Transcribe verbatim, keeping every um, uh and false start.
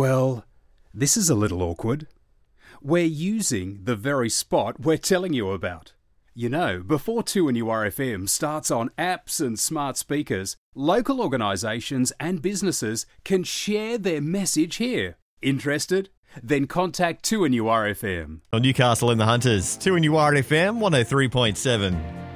Well, this is a little awkward. We're using the very spot we're telling you about. You know, before two N U R F M starts on apps and smart speakers, local organisations and businesses can share their message here. Interested? Then contact two N U R F M. On Newcastle and the Hunters, two N U R F M one oh three point seven.